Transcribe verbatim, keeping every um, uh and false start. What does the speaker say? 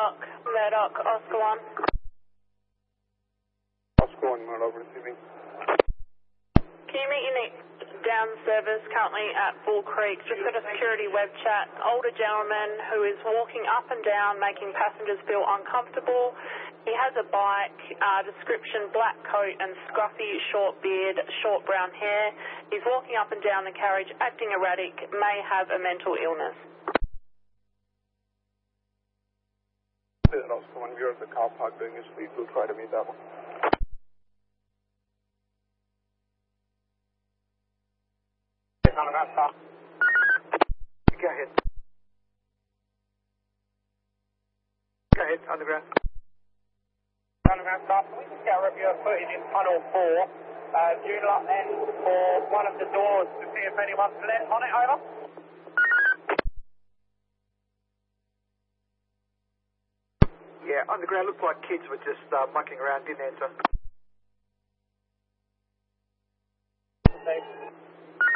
Murdoch, Murdoch, Oscar one. Oscar one, Murdoch receiving. Can you meet your next down service currently at Bull Creek? Just got a security web chat. Older gentleman who is walking up and down, making passengers feel uncomfortable. He has a bike, uh, description black coat and scruffy short beard, short brown hair. He's walking up and down the carriage, acting erratic, may have a mental illness. Oscar one, we're at the car park doing his sweep. We'll try to meet that one. Go ahead. Go ahead, underground. Underground stop. We just got review footage in tunnel four. Uh, due up then for one of the doors to see if anyone's lit on it, over. Yeah, underground looked like kids were just uh, mucking around, didn't answer.